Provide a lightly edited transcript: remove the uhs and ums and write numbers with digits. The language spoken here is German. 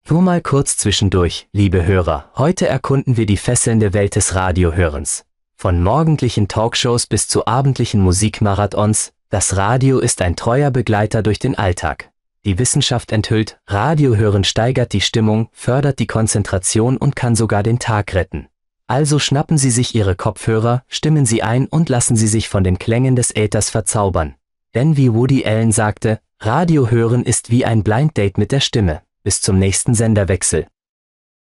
Nur mal kurz zwischendurch, liebe Hörer, heute erkunden wir die fesselnde Welt des Radiohörens. Von morgendlichen Talkshows bis zu abendlichen Musikmarathons, das Radio ist ein treuer Begleiter durch den Alltag. Die Wissenschaft enthüllt, Radiohören steigert die Stimmung, fördert die Konzentration und kann sogar den Tag retten. Also schnappen Sie sich Ihre Kopfhörer, stimmen Sie ein und lassen Sie sich von den Klängen des Äthers verzaubern. Denn wie Woody Allen sagte, Radio hören ist wie ein Blind Date mit der Stimme. Bis zum nächsten Senderwechsel.